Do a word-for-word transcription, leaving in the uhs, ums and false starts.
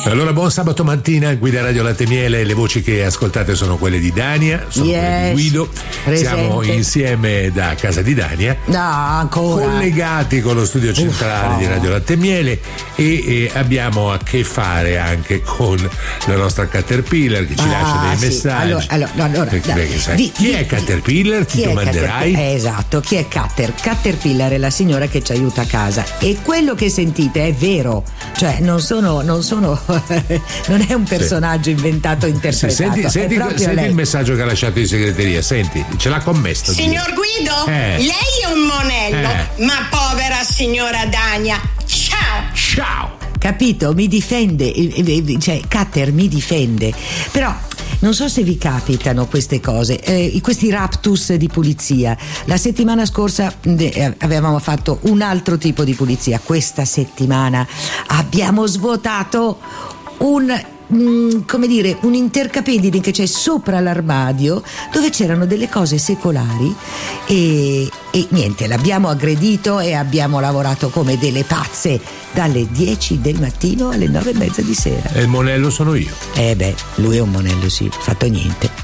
Allora, buon sabato mattina, Guida Radio Latte Miele. Le voci che ascoltate sono quelle di Dania, sono yes. quelle di Guido. Presente. Siamo insieme da casa di Dania, no, ancora collegati con lo studio centrale Uffa. di Radio Latte Miele e, e abbiamo a che fare anche con la nostra Caterpillar che ci ah, lascia dei sì. messaggi. Allora, allora, no, allora, perché, da, perché sai, di, chi di, è Caterpillar? Chi Ti è domanderai. Caterpillar? Eh, esatto, chi è Cater? Caterpillar è la signora che ci aiuta a casa e quello che sentite è vero, cioè non sono, non sono non è un personaggio sì. inventato interpretato. Sì, senti senti, senti il messaggio che ha lasciato in segreteria, senti, ce l'ha commesso. Signor Guido, eh. lei è un monello, eh. ma povera signora Dania, ciao! Ciao! Capito? Mi difende, cioè Cater mi difende, però non so se vi capitano queste cose, eh, questi raptus di pulizia. La settimana scorsa eh, avevamo fatto un altro tipo di pulizia, questa settimana abbiamo svuotato un come dire un intercapedine che c'è sopra l'armadio dove c'erano delle cose secolari e, e niente, l'abbiamo aggredito e abbiamo lavorato come delle pazze dalle dieci del mattino alle nove e mezza di sera. E il monello sono io. Eh beh, lui è un monello, sì, fatto niente.